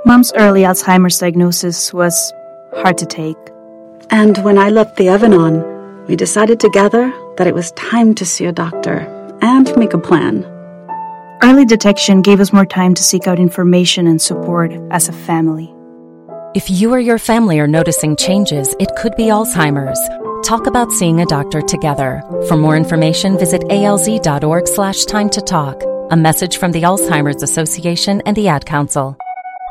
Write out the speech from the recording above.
Mom's early Alzheimer's diagnosis was hard to take. And when I left the Evanon, we decided together that it was time to see a doctor and make a plan. Early detection gave us more time to seek out information and support as a family. If you or your family are noticing changes, it could be Alzheimer's. Talk about seeing a doctor together. For more information, visit alz.org/time to talk. A message from the Alzheimer's Association and the Ad Council.